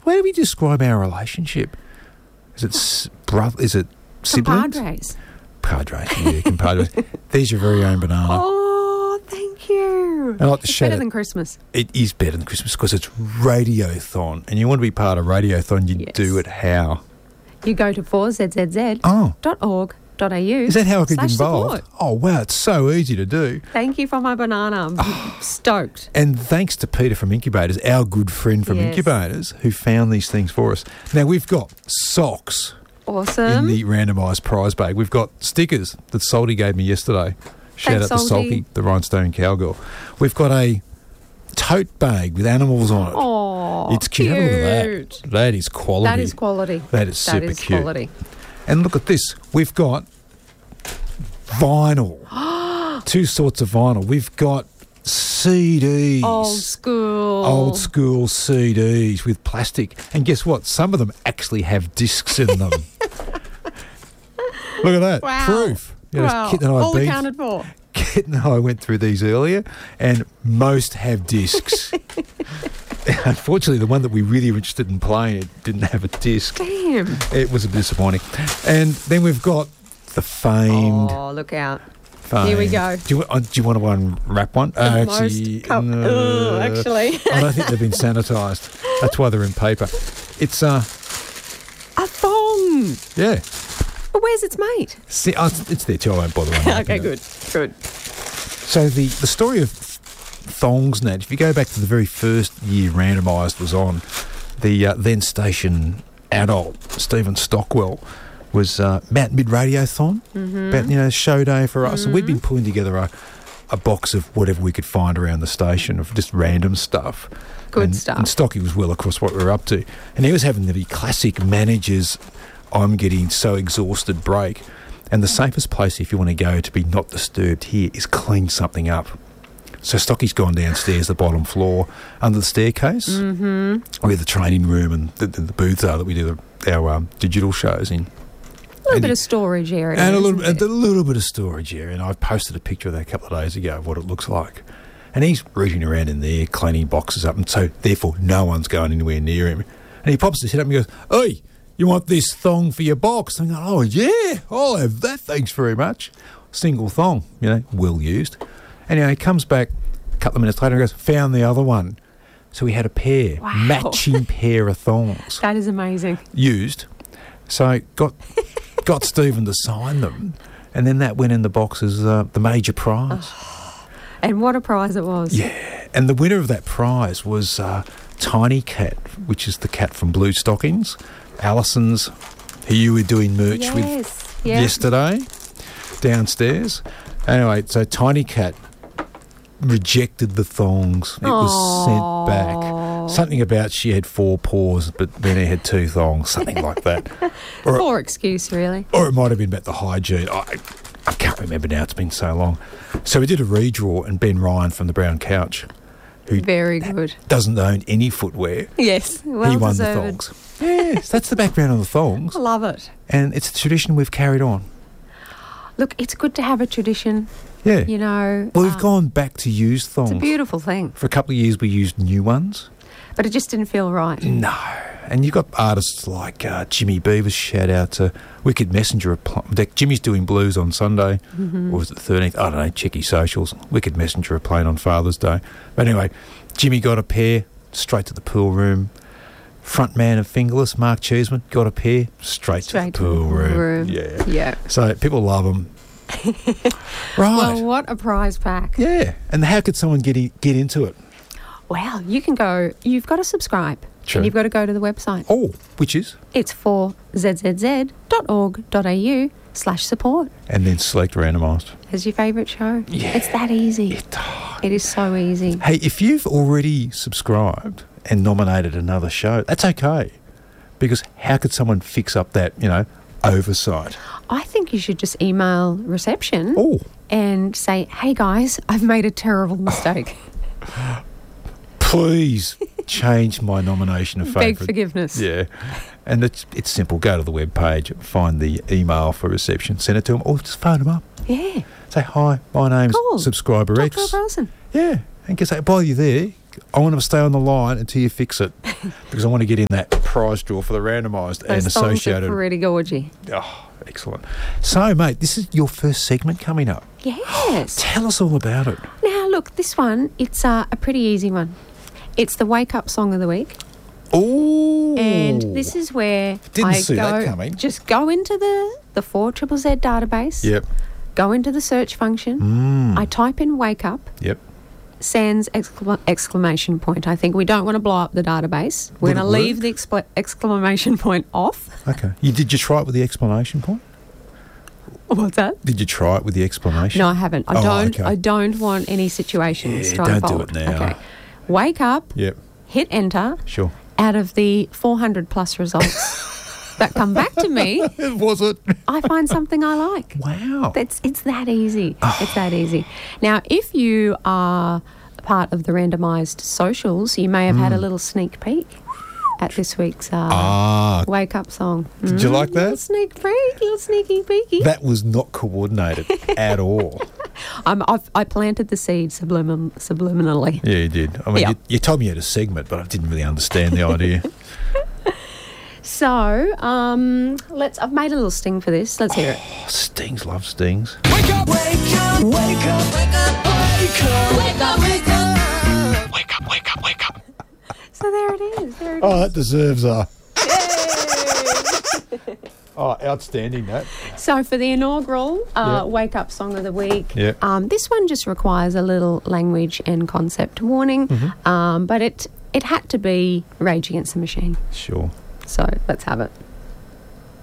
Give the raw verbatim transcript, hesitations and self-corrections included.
How do we describe our relationship? Is it s- brother? Is it siblings? Compadres. Padres, yeah, compadres. There's your very own banana. Oh, thank you. I like to It's shout better it. than Christmas. It is better than Christmas because it's Radiothon, and you want to be part of Radiothon. You Yes. do it how? You go to four z z z Oh, dot org dot a u. is that how I could get slash involved? support. Oh, wow, it's so easy to do. Thank you for my banana. I'm stoked. And thanks to Peter from Incubators, our good friend from Yes. Incubators, who found these things for us. Now, we've got socks in Awesome. the randomised prize bag. We've got stickers that Salty gave me yesterday. Shout Thanks, out to Salty. Salty, the Rhinestone Cowgirl. We've got a tote bag with animals on it. Oh, It's cute. Have a look at that. That is quality. That is quality. That is super That is cute. quality. And look at this. We've got vinyl. Two sorts of vinyl. We've got C Ds. Old school. Old school C Ds with plastic. And guess what? Some of them actually have discs in them. Look at that. Wow. Proof. You know, Wow. Kit and I All beat- accounted for. Kit and I went through these earlier, and most have discs. Unfortunately, the one that we really were interested in playing, it didn't have a disc. Damn. It was a bit disappointing. And then we've got the famed. Oh, look out. famed. Here we go. Do you, uh, do you want to unwrap one? Uh, The most co- no. Ugh, actually. I don't think they've been sanitised. That's why they're in paper. It's, uh, A thong. yeah. But where's its mate? See, uh, it's there too. I won't bother. unwrapping Okay, it. good. Good. So the, the story of thongs, Nat, if you go back to the very first year Randomised was on, the uh, then station adult, Stephen Stockwell, was uh, about mid-radiothon, Mm-hmm. about, you know, show day for us. And we'd been pulling together a, a box of whatever we could find around the station of just random stuff. Good and, stuff. And Stocky was well across what we were up to. And he was having the classic managers, I'm getting so exhausted break. And the safest place if you want to go to be not disturbed here is clean something up. So Stocky's gone downstairs, the bottom floor, under the staircase, mm-hmm. where the training room and the, the, the booths are that we do the, our um, digital shows in. A little And bit he- of storage area. And a little, isn't and there? a little bit of storage area. And I posted a picture of that a couple of days ago of what it looks like. And he's rooting around in there, cleaning boxes up. And so, therefore, no one's going anywhere near him. And he pops his head up and he goes, "Oi, you want this thong for your box?" And I go, "Oh, yeah, I'll have that, thanks very much." Single thong, you know, well used. Anyway, he comes back a couple of minutes later and goes, "Found the other one." So we had a pair, Wow. matching pair of thongs That is amazing. used. So got got Stephen to sign them. And then that went in the box as uh, the major prize. And what a prize it was. Yeah. And the winner of that prize was uh, Tiny Cat, which is the cat from Blue Stockings. Alison's, who you were doing merch with Yes. Yeah. yesterday downstairs. Anyway, so Tiny Cat rejected the thongs. It was sent back. Something about she had four paws, but then it had two thongs, something like that. Or, Poor excuse, really. or it might have been about the hygiene. I, I can't remember now, it's been so long. So we did a redraw, and Ben Ryan from the Brown Couch, who Very good. doesn't own any footwear, Yes. Well he won deserved. the thongs. Yes, that's the background of the thongs. I love it. And it's a tradition we've carried on. Look, it's good to have a tradition, Yeah. you know. Well, we've um, gone back to used thongs. It's a beautiful thing. For a couple of years, we used new ones. But it just didn't feel right. No. And you've got artists like uh, Jimmy Beavers, shout out to Wicked Messenger. Jimmy's doing blues on Sunday, Mm-hmm. or was it the thirteenth? I don't know, check his socials. Wicked Messenger are playing on Father's Day. But anyway, Jimmy got a pair, straight to the pool room. Front man of Fingerless, Mark Cheeseman, got a pair, straight, Straight to the pool room. room. Yeah. Yeah. So people love them. Right. Well, what a prize pack. Yeah. And how could someone get in, get into it? Well, you can go, you've got to subscribe. True. And you've got to go to the website. Oh, which is? It's for z z z dot org dot a u slash support. And then select randomised. As your favourite show. Yeah. It's that easy. It, It is so easy. Hey, if you've already subscribed and nominated another show, that's okay. Because how could someone fix up that, you know, oversight? I think you should just email reception Oh, and say, hey guys, I've made a terrible mistake. please change my nomination of favourite. Beg forgiveness. Yeah. And it's it's simple. Go to the web page, find the email for reception, send it to them, or just phone them up. Yeah. Say, hi, my name's Cool. Subscriber Talk X. to a person. Yeah. And just say, while you're there, I want to stay on the line until you fix it because I want to get in that prize draw for the randomised and Those songs are associated. pretty gorgy. Oh, excellent. So, mate, this is your first segment coming up. Yes. Tell us all about it. Now, look, this one, it's uh, a pretty easy one. It's the Wake Up Song of the Week. Oh. And this is where Didn't I see go, that coming. just go into the, the four Z Z database. Yep. Go into the search function. Mm. I type in Wake Up. Yep. Sans excla- exclamation point. I think we don't want to blow up the database. We're Would going it to leave work? the expl- exclamation point off. Okay. You did you try it with the explanation point? What's that? Did you try it with the explanation? No, I haven't. I Oh, don't. okay. I don't want any situations Yeah, to don't do unfold. it now. Okay. Wake up. Yep. Hit enter. Sure. Out of the four hundred plus results that come back to me, Was it? I find something I like. Wow. That's it's that easy. It's that easy. Now, if you are part of the randomised socials, you may have had a little sneak peek at this week's uh, Ah, Wake Up song. did you like that? Little sneak peek, little sneaky peeky. that was not coordinated at all. Um, I've, I planted the seed sublimin- subliminally. Yeah, you did. I mean, Yeah. you, you told me you had a segment, but I didn't really understand the idea. So, um, let's. I've made a little sting for this. Let's hear it. Oh, stings love stings. Wake up, wake up, wake up, wake up, wake up, wake up, wake up, Wake up, wake up, wake up. So there it is. There it Oh, that deserves a... Oh, outstanding, that. is. So for the inaugural uh, Yeah. Wake Up Song of the Week, Yeah. um, this one just requires a little language and concept warning, Mm-hmm. um, but it it had to be Rage Against the Machine. Sure. So let's have it.